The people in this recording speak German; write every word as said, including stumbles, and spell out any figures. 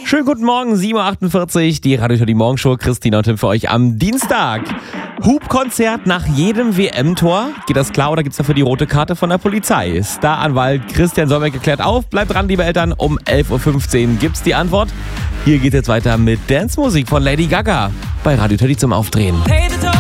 Schönen guten Morgen, sieben Uhr achtundvierzig, die Radio Teddy Morgenshow, Christina und Tim für euch am Dienstag. Hubkonzert nach jedem W M-Tor. Geht das klar oder gibt's dafür die rote Karte von der Polizei? Staranwalt Christian Solberg klärt auf. Bleibt dran, liebe Eltern, um elf Uhr fünfzehn gibt's die Antwort. Hier geht's jetzt weiter mit Dance-Musik von Lady Gaga bei Radio Teddy zum Aufdrehen.